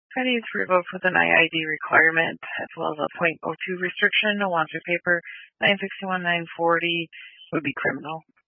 Ready to revoke with an IID requirement as well as a .02 restriction. No laundry paper. 961, 940 would be criminal.